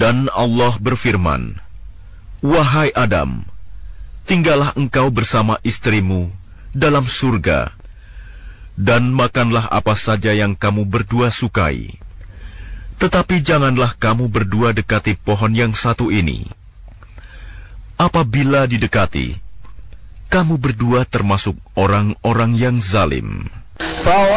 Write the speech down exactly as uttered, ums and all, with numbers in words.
Dan Allah berfirman, "Wahai Adam, tinggallah engkau bersama istrimu dalam surga, dan makanlah apa saja yang kamu berdua sukai. Tetapi janganlah kamu berdua dekati pohon yang satu ini. Apabila didekati, kamu berdua termasuk orang-orang yang zalim."